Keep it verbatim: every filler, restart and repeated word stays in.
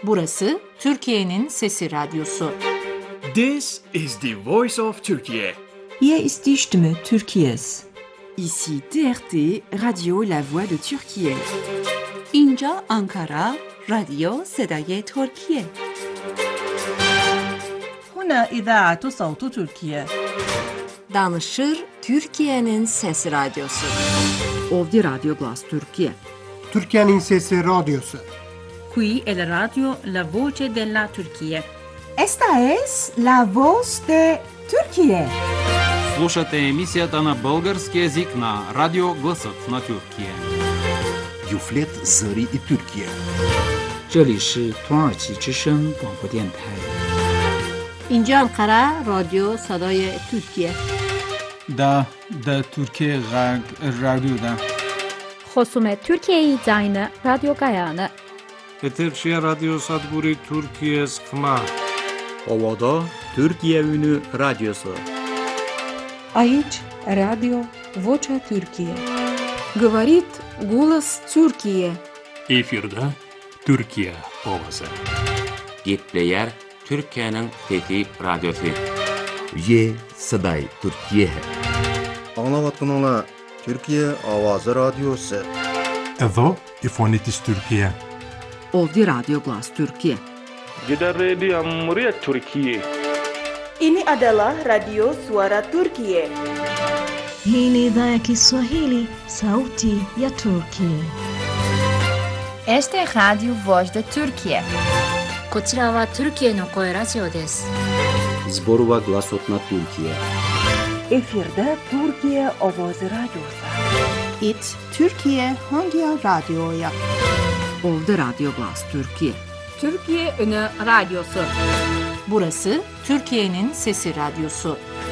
Burası Türkiye'nin Sesi Radyosu. This is the voice of Turkey. Hier ist die Stimme Türkiye's. Ici T R T, Radio La Voix de Türkiye. اینجا آنکارا، رادیو صدای ترکیه. هنا إذاعة صوت تركيا. Danışır Türkiye'nin Sesi Radyosu. Ovdje Radio Glas Türkiye. Türkiye'nin Sesi Radyosu. Qui è la radio La Voce della Turchia. Esta es la voz de Türkiye. Слушате емисията на български език на Радио Гласът на Türkiye. Юфлет Зари и Türkiye. 这里是土耳其之声广播电台。 اینجا انقره رادیو صدای ترکیه. دا دا Türkiye رادیو. خصوم Türkiye زاین رادیو گایانه. Eterşehir Radyo Sadburi Türkiye Sıkma. Ovada Türkiye Ünü Radyosu. Aici Radio Vocea Türkiye. Говорит голос Türkiye. Efirde Türkiye Ovası. Gitleyer Türkiye'nin Fethi Radyosu. Ye Saday Türkiye. Anlavatkanala Türkiye Avazı Radyosu. Edo İfonitis Türkiye. Ovdje Radio Glas Türkiye. Gider Radio Cumhuriyet Türkiye. Ini adalah Radio Suara Turkiye. Hii ni idhaa ya Kiswahili, Sauti ya Turkiye. Este es Radio Voz de Turkiye. こちらはトルキエの声ラジオです。 Zborova Glasot na Türkiye. Efirde Türkiye Avazı Radyosu. It Türkiye hangi radyoya? Ovdje Radio Glas Türkiye. Türkiye Ünü Radyosu. Burası Türkiye'nin Sesi Radyosu.